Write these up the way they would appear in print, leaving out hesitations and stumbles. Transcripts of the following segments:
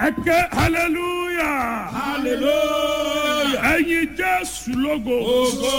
Ẹ̀kẹ́ hallelujah. Hallelujah. Ẹ̀yin Jésù lógo. Ògo.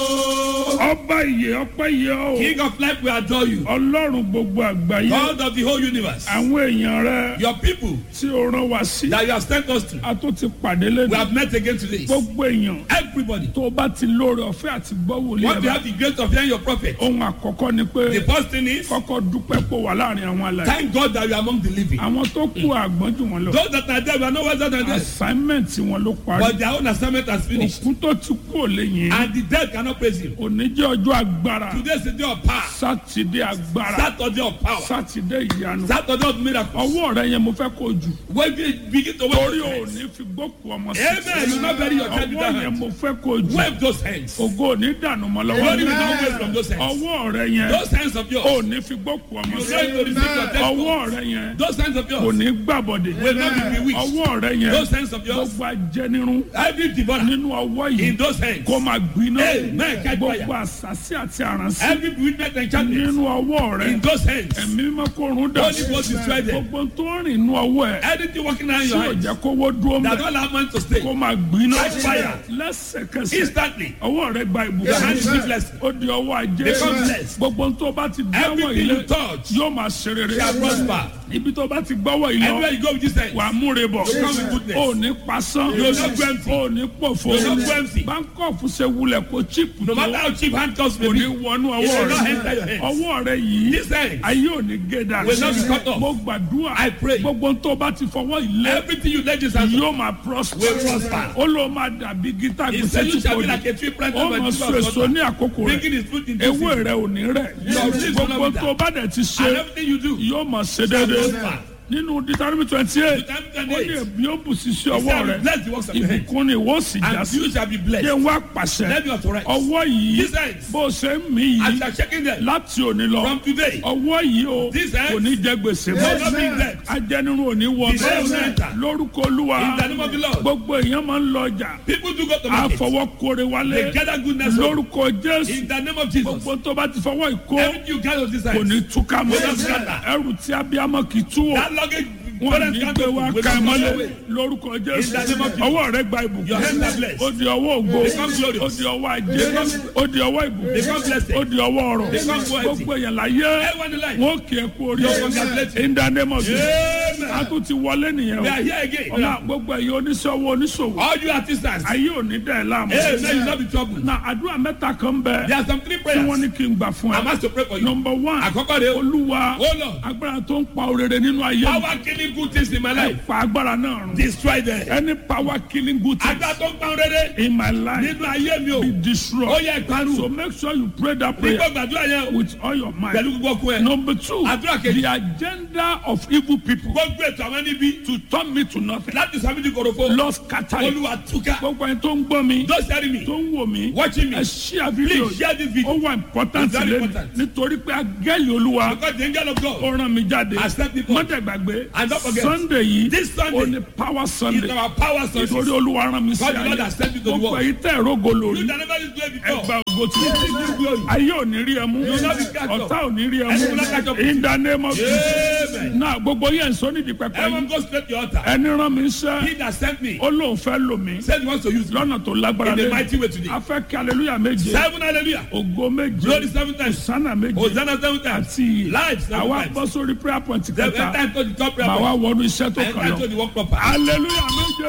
Ọba ìyè ọpẹ́ yẹ ọ́. King of life, we adore you. Ọlọ́run gbogbo àgbáyé. God of the whole universe. Àwọn èèyàn rẹ Your people tí o rán wa sí. that you have sent us to. A tó ti pàdé We lẹ́nu. have met again today. Gbogbo èèyàn Everybody. tó o bá ti lóore ọ̀fẹ́ àti gbọ́ wòlíì What you ẹ̀ bá. have the grace of hearing your prophet. Ohun àkọ́kọ́ ni pé The first thing is, kọ́kọ́ dúpẹ́ pò wà láàrin àwọn alàyè. thank God that you are among the living. Àwọn tó kú àgbọ́n jù wọ́n lọ. Those that are there, we are no wiser than them. Assignment wọn ló parí. But their own assignment has finished. Òkú tó ti kú ò lè yìn. And the dead cannot praise him. Òní jẹ́ ọjọ́ agbára. Today is the day of power. Sátidé agbára. Saturday of power. Sátidé ìyanu. Saturday of miracles. Ọwọ́ rẹ yẹn mo fẹ́ kó jù. When we begin to Torí wave those hands. òní fi gbókù ọmọ sí. Amen. You not bury your child with that Ọwọ́ yẹn hand. mo fẹ́ kó jù. Wave those hands. Ògo òní dànù mọ́ Glory lọ́wọ́. will not waste from those hands. Ọwọ́ rẹ yẹn Those hands of yours. òní fi gbókù ọmọ You sí. going to receive your death. Ọwọ́ rẹ yẹn Those hands of yours òní gbàbọ̀dé. will not be bewitched. Ọwọ́ rẹ yẹn Those hands of yours. gbogbo ajẹnirun Every devourer nínú ọwọ́ in yìí those hands. kó máa gbiná. Amen. Catch Gbogbo fire. àṣàsí àti àrànsí Every bewitchment and enchantment nínú ọwọ́ rẹ in those hands. ẹ̀mí mímọ́ kó run dà. Holy Ghost destroy them. Gbogbo tó rìn nínú ọwọ́ ẹ̀ Anything working around tí your ò hands jẹ́ kówó dúró that mẹ́ don't allow man to stay. kó máa gbiná. Catch fire. Lẹ́sẹ̀kẹsẹ̀ Instantly. ọwọ́ rẹ gba Your hand is ìbùkún. blessed. Ó di ọwọ́ ajé. Become blessed. Gbogbo tó bá ti dáwọ́ Everything ilé you touch yóò máa ṣe rere. shall prosper. Ibi tó bá ti gbọ́wọ́ ilé Everywhere you go with this hand. wà á múre bọ̀. Come with goodness. Ó ní pasán. You will not go empty. Ó ní pòfo. You will not go empty. Báńkọ̀fù ṣe wulẹ̀ kó chíìpù No tó. matter how cheap handcuffs may Kò be, ní wọnú it ọwọ́ will not rẹ. enter your hands. Ọwọ́ rẹ yìí This hand ayé ò ní gé dànù. will not be cut off. Mo gbàdúrà. I pray. Gbogbo tó bá ti fọwọ́ ilé Everything you lay this hand yóò máa prosper. will prosper. Ó ló máa dàbí gítà He gbèsè said tí you shall kò be ní. like a tree planted Ó by máa the so river of èso water, ní àkókò rẹ̀. bringing his fruit in due Ewé season. rẹ̀ ò ní rẹ̀. Your leaves will not Gbogbo wither. tó bá dẹ̀ ti And ṣe everything you do, yóò máa ṣe déédéé. prosper. Nínú Deuteronomy 28 Deuteronomy ó ní 28. èmi ó bù sí sí He ọwọ́ said, rẹ̀. bless the works of your hands, Ìbùkún ni ìwọ sì já and sí. you shall be blessed. Ṣé wá pàṣẹ? Let me authorize. Ọwọ́ yìí These hands, bó ṣe ń mí as yìí you are shaking them láti òní lọ. from today, Ọwọ́ yìí o These hands kò ní jẹ gbèsè will not mọ́. be in debt. Ajẹnirun ò ní wọ The day will enter. lórúkọ Olúwa. In the name of the Lord. Gbogbo èèyàn máa ń lọ ọjà. People do go to market. Àfọwọ́kore wálé. They gather goodness home. Lórúkọ Jésù. In the name of Jesus. Gbogbo tó bá ti fọwọ́ ìkó Everything you gather with this kò hand, ní túká mọ́. Will not scatter. Ẹrù tí abiyamọ kì í tú o. that luggage, Wọ́n parents ní can't gbé go wá will ká ẹ not mọ́lẹ̀ go away. lórúkọ Jésù. In the name of Jesus. Ọwọ́ rẹ gba ìbùkún. Your hands are blessed. Ó di ọwọ́ ògo. Become glorious. Ó di ọwọ́ ajé. Ó di ọwọ́ ìbùkún. Become blessed. Ó di ọwọ́ ọrọ̀. Become wealthy. Gbogbo èèyàn láyé. Everyone in life. Wọ́n kì í kú orí Just ọwọ́. congratulate you. In the name of Jesus. Amen. A tún ti wọlé nìyẹn o. We are here again. Ọ̀la gbogbo ẹ̀yin oníṣòwò oníṣòwò. All you artisans, Ayé ò ní dẹ̀ láàmú. hey, may you not be troubled. Na àdúrà mẹ́ta kan bẹ. There are some three Tí prayers. wọ́n ní kí n gbà fún I'm ẹ. asked to pray for you. Number one. Àkọ́kọ́ rẹ̀ o. Olúwa. Oh Lord, Agbára tó ń pa orere nínú ayé mi. power killing good things in my life. Pa agbára náà run. Destroy them. Any power killing good things Agbára tó ń pa rere in my life nínú ayé mi o. be Ó destroyed. yẹ ìparun. So make sure you pray that Nígbà prayer gbàdúrà yẹn o. with all your mind. Pẹ̀lú gbogbo ọkùn ẹ̀. Number two, Àdúrà kejì. the agenda of evil people Gbogbo ètò àwọn níbi to turn me to nothing. láti sàmì di korofo. Lord scatter it. Olúwa túká. Gbogbo ẹni tó ń gbọ́ mi, Don't share me. tó ń wò mí, Watching me. ẹ share video. Please share this video. Ó wà important It's very lẹ́nu important. nítorí pé agẹ́lì Olúwa Because the angel of God ó rán mi jáde. has sent people. Mọ́tẹ̀ gbàgbé And don't forget, Sunday yìí this Sunday ó ní power is Sunday. our power source. Nítorí Olúwa rán mi sí God the Lord ayé. has sent you to the Gbogbo world. èyí tẹ̀ rógo lórí. You that never used to it Ẹgbà before. ògo tí ayé ò ní rí ẹ mú. will not be catch up. Ọ̀tá ò ní rí ẹ And you will not catch mú. up. In the name of Jesus. Amen. Náà gbogbo yẹn sọ nídìí pẹpẹ Everyone yìí. go straight to your altar. Ẹni rán mi iṣẹ́. He that sent me Ó lóun fẹ́ lò mí. said he wants to use me Lọ́nà tó lágbára in a lé. mighty way today. A fẹ́ kí hallelujah méje. 7 hallelujah. Ògo méje. Glory 7 times. Sánà méje. Hosanna 7 times. Àti Life 7 àwa times. bọ́ sórí prayer point Then kẹta. enter into the top prayer Màá wá point. wọnú iṣẹ́ tó And kàn enter into lọ. the work proper. Hallelujah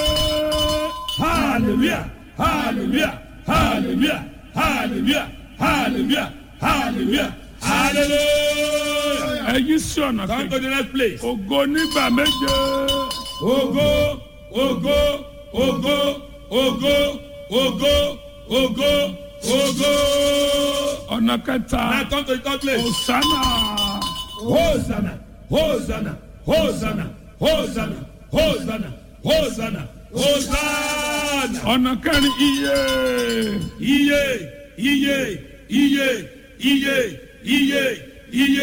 méje. Hallelujah. Hallelujah. Hallelujah. Hallelujah. Hallelujah. Hallelujah. Hallelujah. Ẹ yí sí ọ̀nà Come to kejì. the next place. Ògo nígbà méje. Ògo, ògo, ògo, ògo, ògo, ògo, ògo. Ọ̀nà kẹta. Now come to the third place. Hosanna. Hosanna, Hosanna, Hosanna, Hosanna, Hosanna, Hosanna, Hosanna. Ọ̀nà kẹrin iye. Iye, iye, iye, iye, iye, iye,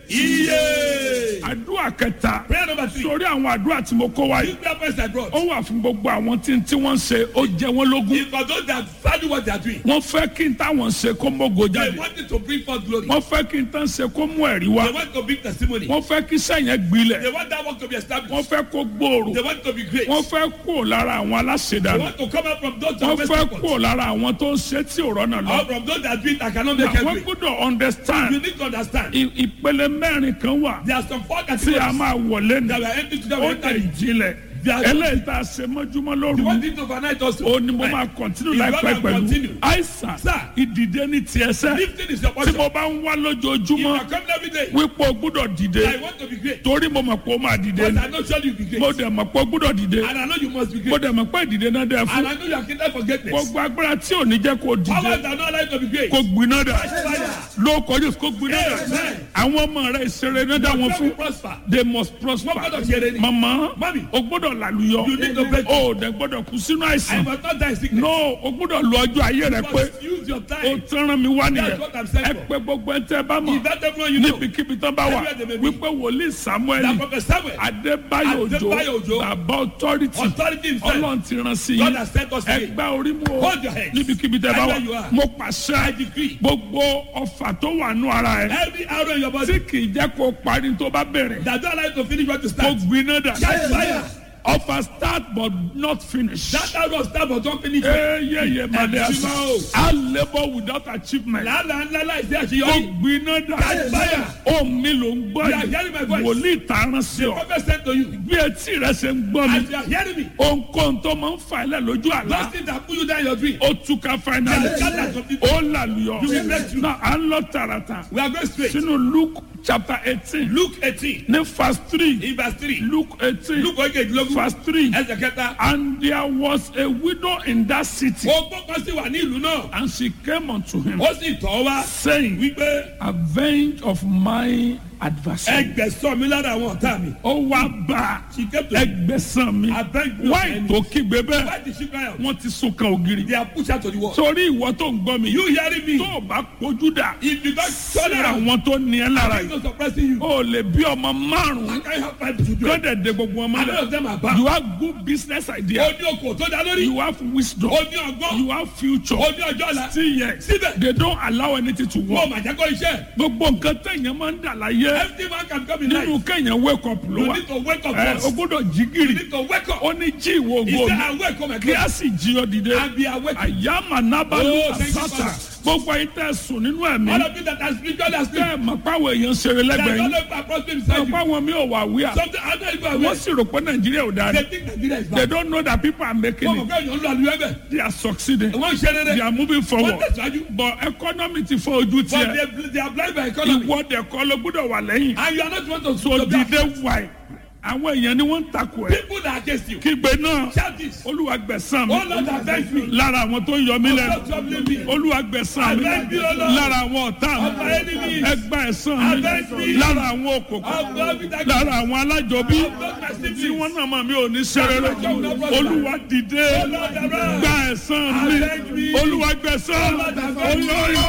Iye. àdúrà kẹta Prayer number 3. sórí àwọn àdúrà tí mo kó wáyé This prayer point I brought. ó wà fún gbogbo àwọn tí wọ́n ń ṣe ó jẹ wọ́n lógún It's for those that value what they are doing. wọ́n fẹ́ kí n táwọn ṣe kó mógo They jáde want it to bring forth glory. wọ́n fẹ́ kí n tán ṣe kó mú ẹ̀rí They wá want to bring testimony. wọ́n fẹ́ kí sẹ́yìn gbilẹ̀ They want that work to be wọ́n established. fẹ́ kó gbòòrò They want to be great. wọ́n fẹ́ kó lára àwọn They aláṣẹdànù want to come out from those wọ́n that fẹ́ waste kó lára àwọn tó ń ṣe tí ò rọ́nà lọ or from those that do it that cannot make wọ́n it. gbọ́dọ̀ You understand need to understand. ìpele mẹ́rin kan wà There are some four tí a categories máa wọlé ní that were empty to them. ó dẹ̀ ìjìnlẹ̀ eléyìí tá a ṣe mọ́júmọ́ You lóru want it to overnight also. ó ní mo máa kọ́ntínú If láìpẹ́ God will pẹ̀lú continue. àìsàn Sir. ìdìde ní tiẹ̀ sẹ́ Lifting is your tí portion. mo bá ń wá If lójoojúmọ́ you are coming every day, wípé o gbúdọ̀ dìde I want to be great. torí mo mọ̀ pé o máa dìde But ni I know surely you'll be great. mo dẹ̀ mọ̀ pé o gbúdọ̀ dìde And I know you must be mo great. dẹ̀ mọ̀ pé ìdìde náà dẹ̀ And fún I know you are created for greatness. gbogbo agbára tí ò ní jẹ́ kó dìde Powers that not allow you to be great. kó gbiná dà Fire. ló kọjú kó gbiná dà Amen. àwọn ọmọ rẹ̀ ìṣeré náà dá wọn Pray fún will prosper. they must prosper Wọ́n gbọ́dọ̀ ṣe rere. mama Mami. o gbọ́dọ̀ làlùyọ You need to break. o dẹ̀ gbọ́dọ̀ kú sínú I àìsàn must not die sickness. no o gbọ́dọ̀ lo ọjọ́ ayé rẹ You pé must use your o time. tẹ́ràn mi wá nìyẹn That's what I'm saying ẹ for. pé gbogbo ẹ tẹ́ bá mọ̀ If that everyone you know, níbikíbi tán bá wà Everywhere they may be. wípé wòlíì samuel that Prophet Samuel, adébáyò Adébáyò òjò Òjó, bàbá authority authority himself, ọlọ́run ti rán sí God yín has sent us today. ẹgbẹ́ orí mu o Hold your heads. níbikíbi tẹ́ bá Everywhere you wà are. mo I pàṣẹ decree. gbogbo ọfà tó wà nù ara ẹ Every arrow in your tí body kì í jẹ́ kó parí tó bá bẹ̀rẹ̀ that don't allow you to finish what you kó start. gbiná dà Catch fire. ọfà start but not finish. That arrow start but don't finish. eyeye madam Ẹ̀sìn máa o. I labour without achievement. Làálàá ńlá láìsí kó àṣeyọrí. gbiná dà Catch fire. ohun mi ló ń gbọ́ You are hearing my voice. wòlíì tààràn sí ọ Prophet sent to you. bí etí rẹ ṣe ń gbọ́ mi As you are hearing me, ohunkóhun tó máa ń fa ilẹ̀ lójú àlá those things that pull you down your dream. ó túká finally They are scattered completely. ó làlùyọ You will break through. náà à ń lọ tààràtà We are going straight. sínú Luke chapter 18 Luke 18, ní verse 3 in verse 3. Luke 18 Luke oyekejilogun, verse 3 ẹsẹ̀ kẹta. and there was a widow in that city Ogbó kan sì wà ní ìlú náà. and she came unto him Ó sì tọ̀ wá saying wípé avenge of my adversary. ẹgbẹ̀sán mi lára àwọn ọ̀tá mi. ó wá bá She came to ẹgbẹ̀sán mi Avenge me of wáì enemy. tó kígbe bẹ́ẹ̀ Why did she cry out? wọ́n ti sún kan ògiri. They are pushed out to the wall. torí ìwọ tó ń gbọ́ mi You hearing me? tó o bá kojú dà If you don't sí turn around, àwọn tó ní ẹ lára I'm yìí not suppressing you. o lè bí ọmọ I márùn-ún can't have five children. kọ́dẹ̀ de gbogbo ọmọ And none rẹ̀ of them are bad. you have good business idea Ó ní okò tó dá lórí. you have wisdom Ó ní ọgbọ́n. you have future Ó ní ọjọ́ ọ̀la. still yet Síbẹ̀. they don't allow anything to Wọ́n work mà jẹ́ kó iṣẹ́. gbogbo nǹkan tẹ̀yàn máa ń dà láyé Every man can come in life. nínú kẹ̀yàn wake up ló You wà need to wake up ẹ o first. gbọ́dọ̀ jí You gìrì need to wake up. ó ní jí ìwọ He ògo said, mi I wake up my kí God a sì jí ọ dìde and be awake. àyàmà nábàlú Oh, thank you, àsátà Father. gbogbo ayé tẹ́ sùn nínú ẹ̀mí All of you that are spiritually asleep. tẹ́ ẹ̀ mọ̀ páwọn èèyàn ṣeré They are lẹ́gbẹ̀ẹ́ not yín looking for prosperity mọ̀ beside you. páwọn mi ò wà wíà Something I don't even wọ́n aware. sì rò pé nàìjíríà ò dáa They ni think Nigeria is they bad. don't know that people are making Wọ́n mọ̀ it pé èèyàn ń lo àlùyọ ẹ̀bẹ̀. they are succeeding Wọ́n ń ṣe rere. they are moving Wọ́n forward tẹ̀síwájú. but economy ti fọ́ ojú But tiẹ̀ they are blind by economy. ìwọ dẹ̀kọ́ ló gbọ́dọ̀ wà lẹ́yìn And you are not one to so be dìde wáì àwọn èèyàn ni wọ́n ń takò ẹ̀ people that are against you. kígbe náà Shout this. olúwa gbẹ̀san mi Oh Lord, avenge me. lára àwọn tó ń yọ mí lẹ́nu Stop troubling me. olúwa gbẹ̀san mi Avenge me, O Lord. lára àwọn ọ̀tá Of my enemies. mi ẹgbà ẹ̀san Avenge mi me. lára àwọn òkòkò Of God that lára àwọn alájọbí Of God my siblings. tí wọ́n náà máa mi ò ní ṣeré olúwa dìde Oh Lord, arise. gba ẹ̀san mi Avenge me. olúwa gbẹ̀san Oh Lord, avenge me. olórí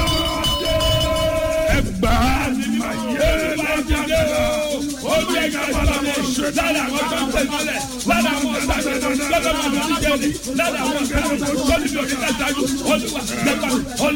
ẹgbà Lára àwọn ọ̀tá